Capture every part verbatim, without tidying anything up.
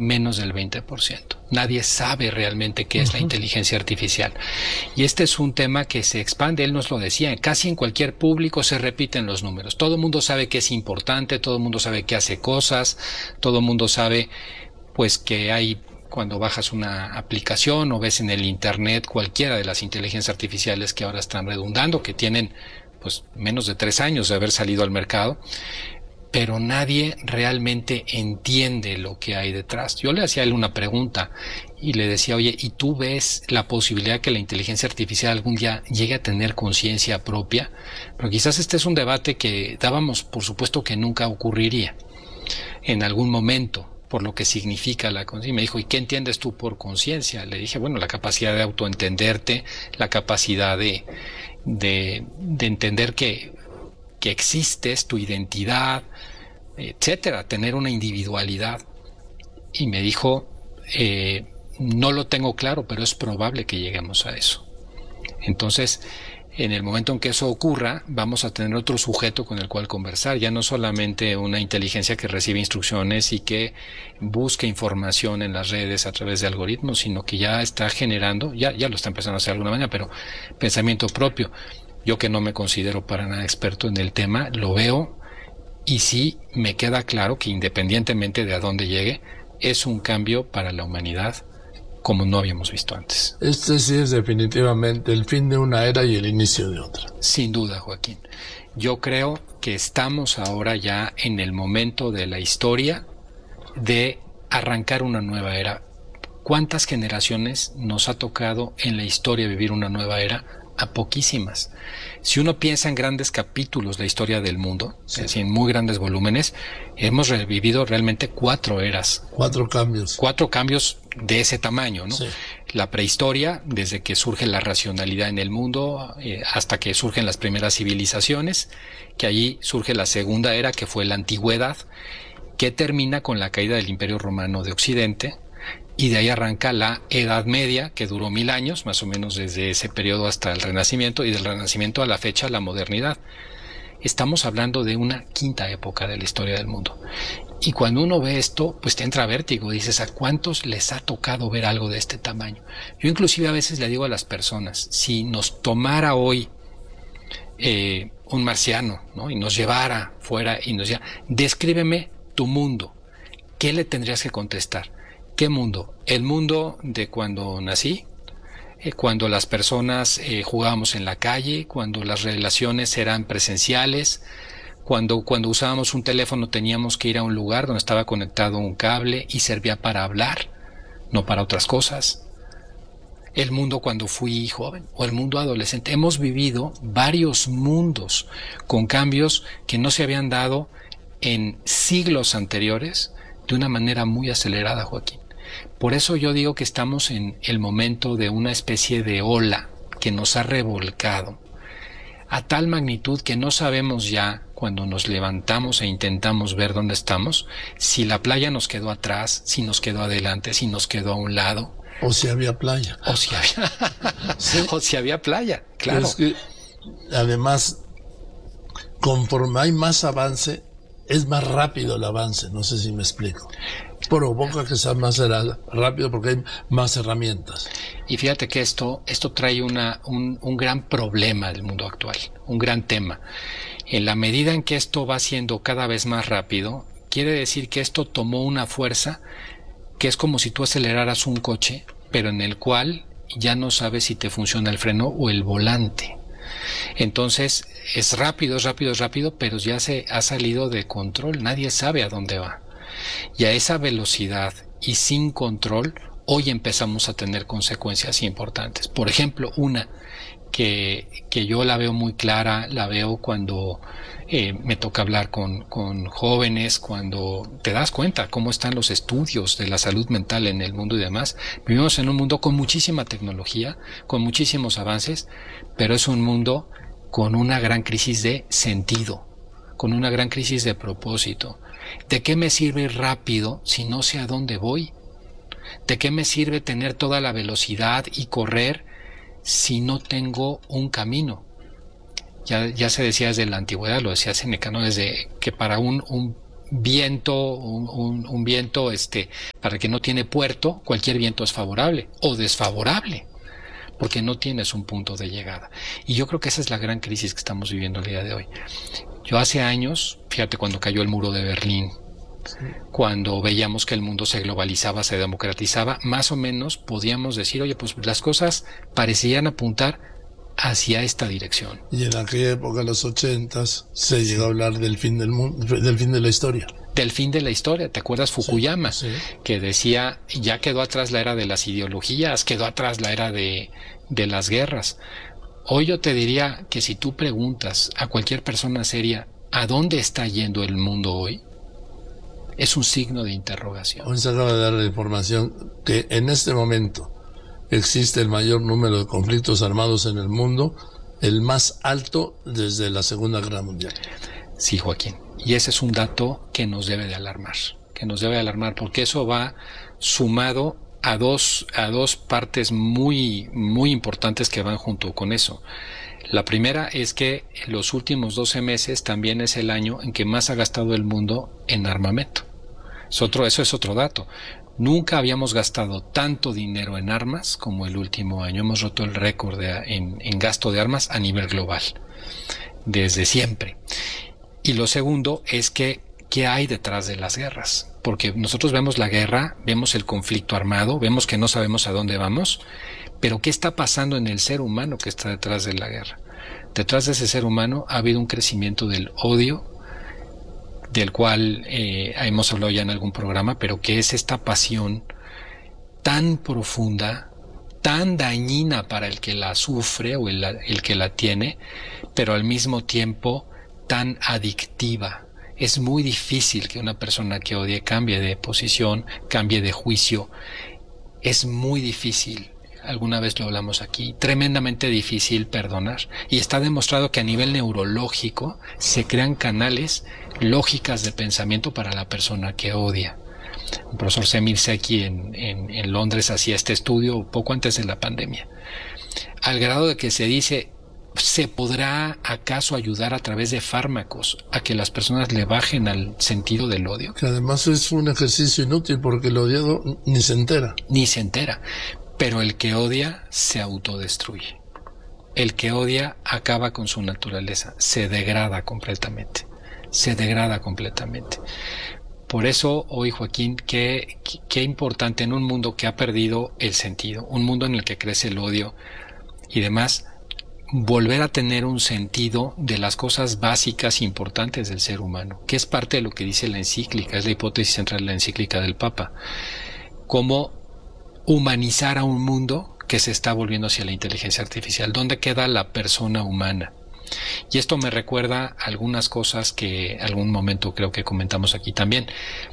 menos del veinte por ciento. Nadie sabe realmente qué es uh-huh. la inteligencia artificial. Y este es un tema que se expande, él nos lo decía, casi en cualquier público se repiten los números. Todo el mundo sabe que es importante, todo el mundo sabe que hace cosas, todo el mundo sabe pues que hay, cuando bajas una aplicación o ves en el internet cualquiera de las inteligencias artificiales que ahora están redundando, que tienen pues menos de tres años de haber salido al mercado, pero nadie realmente entiende lo que hay detrás. Yo le hacía a él una pregunta y le decía, oye, ¿y tú ves la posibilidad que la inteligencia artificial algún día llegue a tener conciencia propia? Pero quizás este es un debate que dábamos por supuesto que nunca ocurriría en algún momento, por lo que significa la conciencia. Y me dijo, ¿y qué entiendes tú por conciencia? Le dije, bueno, la capacidad de autoentenderte, la capacidad de, de, de entender que que existes, tu identidad, etcétera, tener una individualidad. Y me dijo, eh, no lo tengo claro, pero es probable que lleguemos a eso. Entonces, en el momento en que eso ocurra, vamos a tener otro sujeto con el cual conversar, ya no solamente una inteligencia que recibe instrucciones y que busca información en las redes a través de algoritmos, sino que ya está generando, ya, ya lo está empezando a hacer de alguna manera, pero pensamiento propio. Yo, que no me considero para nada experto en el tema, lo veo y sí me queda claro que independientemente de a dónde llegue, es un cambio para la humanidad como no habíamos visto antes. Este sí es definitivamente el fin de una era y el inicio de otra. Sin duda, Joaquín. Yo creo que estamos ahora ya en el momento de la historia de arrancar una nueva era. ¿Cuántas generaciones nos ha tocado en la historia vivir una nueva era? A poquísimas. Si uno piensa en grandes capítulos de la historia del mundo, sí. es decir, en muy grandes volúmenes, hemos revivido realmente cuatro eras. Cuatro cambios. Cuatro cambios de ese tamaño, ¿no? Sí. La prehistoria, desde que surge la racionalidad en el mundo, eh, hasta que surgen las primeras civilizaciones, que allí surge la segunda era, que fue la antigüedad, que termina con la caída del Imperio Romano de Occidente, y de ahí arranca la Edad Media, que duró mil años, más o menos desde ese periodo hasta el Renacimiento, y del Renacimiento a la fecha la modernidad. Estamos hablando de una quinta época de la historia del mundo. Y cuando uno ve esto, pues te entra vértigo, dices, ¿a cuántos les ha tocado ver algo de este tamaño? Yo inclusive a veces le digo a las personas, si nos tomara hoy eh, un marciano, ¿no? y nos llevara fuera y nos dijera, descríbeme tu mundo, ¿qué le tendrías que contestar? ¿Qué mundo? ¿El mundo de cuando nací? Eh, cuando las personas eh, jugábamos en la calle, cuando las relaciones eran presenciales, cuando, cuando usábamos un teléfono teníamos que ir a un lugar donde estaba conectado un cable y servía para hablar, no para otras cosas. El mundo cuando fui joven o el mundo adolescente. Hemos vivido varios mundos con cambios que no se habían dado en siglos anteriores de una manera muy acelerada, Joaquín. Por eso yo digo que estamos en el momento de una especie de ola que nos ha revolcado a tal magnitud que no sabemos ya, cuando nos levantamos e intentamos ver dónde estamos, si la playa nos quedó atrás, si nos quedó adelante, si nos quedó a un lado. O si había playa. O si había, ¿Sí? o si había playa, claro. Pero es que, además, conforme hay más avance, es más rápido el avance, no sé si me explico. Provoca que sea más rápido porque hay más herramientas. Y fíjate que esto, esto trae una, un, un gran problema del mundo actual, un gran tema. En la medida en que esto va siendo cada vez más rápido, quiere decir que esto tomó una fuerza que es como si tú aceleraras un coche, pero en el cual ya no sabes si te funciona el freno o el volante. Entonces, es rápido, es rápido, es rápido, pero ya se ha salido de control, nadie sabe a dónde va. Y a esa velocidad y sin control, hoy empezamos a tener consecuencias importantes. Por ejemplo, una que, que yo la veo muy clara, la veo cuando eh, me toca hablar con, con jóvenes, cuando te das cuenta cómo están los estudios de la salud mental en el mundo y demás. Vivimos en un mundo con muchísima tecnología, con muchísimos avances, pero es un mundo con una gran crisis de sentido, con una gran crisis de propósito. ¿De qué me sirve ir rápido si no sé a dónde voy? ¿De qué me sirve tener toda la velocidad y correr si no tengo un camino? Ya, ya se decía desde la antigüedad, lo decía Séneca, ¿no? Desde que para un, un viento, un, un, un viento este, para que no tiene puerto, cualquier viento es favorable o desfavorable, porque no tienes un punto de llegada. Y yo creo que esa es la gran crisis que estamos viviendo el día de hoy. Yo hace años, fíjate, cuando cayó el muro de Berlín, sí, cuando veíamos que el mundo se globalizaba, se democratizaba, más o menos podíamos decir, oye, pues las cosas parecían apuntar hacia esta dirección. Y en aquella época, en los ochentas, se llegó a hablar del fin del mundo, del fin de la historia. Del fin de la historia. ¿Te acuerdas Fukuyama? Sí, sí. Que decía, ya quedó atrás la era de las ideologías, quedó atrás la era de, de las guerras. Hoy yo te diría que si tú preguntas a cualquier persona seria, ¿a dónde está yendo el mundo hoy? Es un signo de interrogación. Hoy se acaba de dar la información que en este momento existe el mayor número de conflictos armados en el mundo, el más alto desde la Segunda Guerra Mundial. Sí, Joaquín. Y ese es un dato que nos debe de alarmar, que nos debe de alarmar, porque eso va sumado a dos, a dos partes muy, muy importantes que van junto con eso. La primera es que los últimos doce meses también es el año en que más ha gastado el mundo en armamento. Es otro, eso es otro dato. Nunca habíamos gastado tanto dinero en armas como el último año. Hemos roto el récord de, en, en gasto de armas a nivel global, desde siempre. Y lo segundo es que, ¿qué hay detrás de las guerras? Porque nosotros vemos la guerra, vemos el conflicto armado, vemos que no sabemos a dónde vamos, pero ¿qué está pasando en el ser humano que está detrás de la guerra? Detrás de ese ser humano ha habido un crecimiento del odio, del cual eh, hemos hablado ya en algún programa, pero que es esta pasión tan profunda, tan dañina para el que la sufre o el, el que la tiene, pero al mismo tiempo tan adictiva. Es muy difícil que una persona que odie cambie de posición, cambie de juicio. Es muy difícil. Alguna vez lo hablamos aquí, tremendamente difícil perdonar. Y está demostrado que a nivel neurológico se crean canales, lógicas de pensamiento para la persona que odia. El profesor Semir Zeki en, en, en Londres hacía este estudio poco antes de la pandemia. Al grado de que se dice, ¿se podrá acaso ayudar a través de fármacos a que las personas le bajen al sentido del odio? Que además es un ejercicio inútil porque el odiado ni se entera. Ni se entera. Pero el que odia se autodestruye. El que odia acaba con su naturaleza, se degrada completamente, se degrada completamente. Por eso hoy, Joaquín, qué, qué importante en un mundo que ha perdido el sentido, un mundo en el que crece el odio y demás, volver a tener un sentido de las cosas básicas e importantes del ser humano, que es parte de lo que dice la encíclica, es la hipótesis central de la encíclica del Papa. Cómo humanizar a un mundo que se está volviendo hacia la inteligencia artificial. ¿Dónde queda la persona humana? Y esto me recuerda algunas cosas que algún momento creo que comentamos aquí también.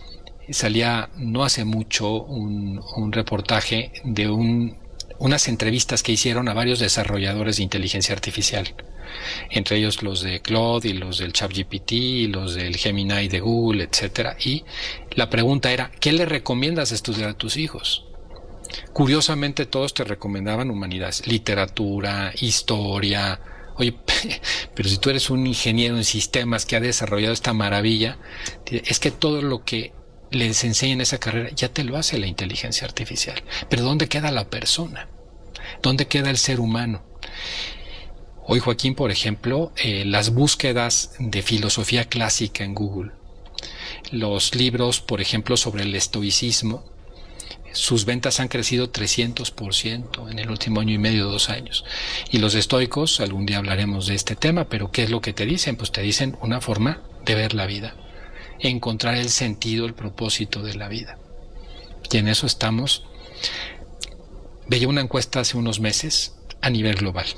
Salía no hace mucho un, un reportaje de un, unas entrevistas que hicieron a varios desarrolladores de inteligencia artificial, entre ellos los de Claude y los del ChatGPT y los del Gemini de Google, etcétera. Y la pregunta era, ¿qué le recomiendas estudiar a tus hijos? Curiosamente todos te recomendaban humanidades, literatura, historia. Oye, pero si tú eres un ingeniero en sistemas que ha desarrollado esta maravilla, es que todo lo que les enseña en esa carrera ya te lo hace la inteligencia artificial. Pero ¿dónde queda la persona? ¿Dónde queda el ser humano? Hoy, Joaquín, por ejemplo, eh, las búsquedas de filosofía clásica en Google, los libros, por ejemplo, sobre el estoicismo, sus ventas han crecido trescientos por ciento en el último año y medio, dos años. Y los estoicos, algún día hablaremos de este tema, pero ¿qué es lo que te dicen? Pues te dicen una forma de ver la vida, encontrar el sentido, el propósito de la vida. Y en eso estamos. Veía una encuesta hace unos meses a nivel global.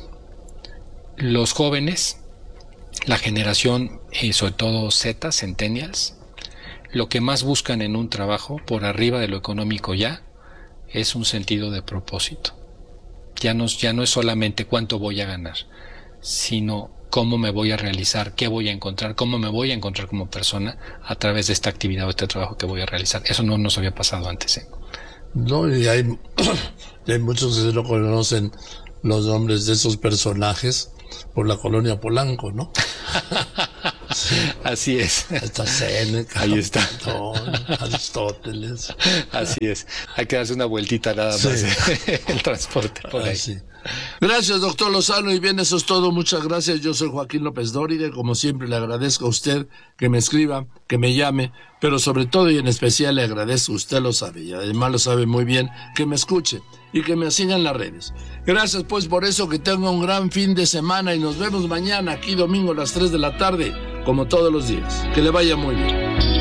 Los jóvenes, la generación, eh, sobre todo Z, Centennials, lo que más buscan en un trabajo, por arriba de lo económico ya, es un sentido de propósito. Ya no, ya no es solamente cuánto voy a ganar, sino cómo me voy a realizar, qué voy a encontrar, cómo me voy a encontrar como persona a través de esta actividad o este trabajo que voy a realizar. Eso no nos había pasado antes, ¿eh? No, y hay, y hay muchos que se lo conocen los nombres de esos personajes por la colonia Polanco, ¿no? Sí. Así es. Está Séneca. Ahí está. Platón, Aristóteles. Así es. Hay que darse una vueltita nada más. Sí. El transporte por ahí. Sí. Gracias, doctor Lozano. Y bien, eso es todo. Muchas gracias. Yo soy Joaquín López Dóriga. Como siempre, le agradezco a usted que me escriba, que me llame, pero sobre todo y en especial le agradezco, usted lo sabe, y además lo sabe muy bien, que me escuche y que me siga en las redes. Gracias, pues, por eso, que tenga un gran fin de semana y nos vemos mañana, aquí domingo a las tres de la tarde, como todos los días. Que le vaya muy bien.